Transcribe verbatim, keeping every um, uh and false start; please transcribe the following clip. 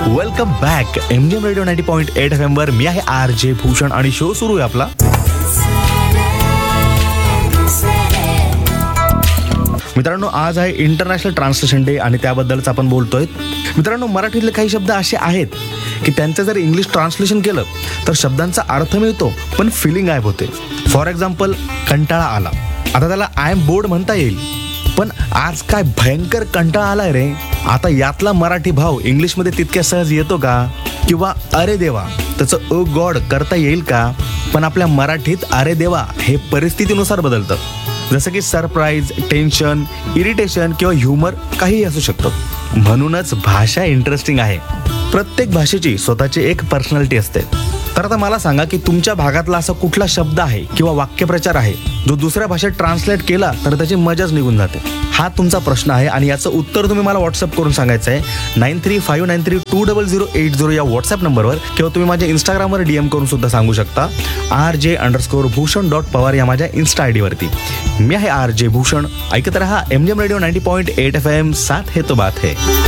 Welcome back M G M radio ninety point eight F M वर मी आहे R J Bhushan आणि show सुरू आहे आपला. मित्रांनो, आज आहे इंटरनॅशनल ट्रान्सलेशन डे आणि त्याबद्दलच आपण बोलतोय. मित्रांनो, मराठीतले काही शब्द असे आहेत की त्यांचं जर इंग्लिश ट्रान्सलेशन केलं तर शब्दांचा अर्थ मिळतो पण फिलिंग गायब होते. फॉर एक्झाम्पल, कंटाळा आला. आता त्याला आय एम बोर्ड म्हणता येईल, पण आज काय भयंकर कंटाळा आलाय रे. आता यातला मराठी भाव इंग्लिशमध्ये तितक्या सहज येतो का? किंवा अरे देवा त्याचं ओ गॉड करता येईल का? पण आपल्या मराठीत अरे देवा हे परिस्थितीनुसार बदलतं. जसं की सरप्राईज, टेन्शन, इरिटेशन किंवा ह्युमर काहीही असू शकतं. म्हणूनच भाषा इंटरेस्टिंग आहे. प्रत्येक भाषेची स्वतःची एक पर्सनॅलिटी असते. तर आता मला सांगा की तुमच्या भागातला असा कुठला शब्द आहे किंवा वाक्यप्रचार आहे जो दुसऱ्या भाषेत ट्रान्सलेट केला तर त्याची मजाच निघून जाते. हा तुमचा प्रश्न आहे आणि याचं उत्तर तुम्ही मला व्हॉट्सअप करून सांगायचं आहे nine three five nine three to double zero eight zero या व्हॉट्सअप नंबरवर, किंवा तुम्ही माझ्या इंस्टाग्रामवर डीएम करून सुद्धा सांगू शकता R J underscore Bhushan dot Pawar या माझ्या इन्स्टा आय डीवरती. मी आहे आर जे भूषण. ऐकत रहा M G M radio ninety point eight F M. साथ है तो बात है.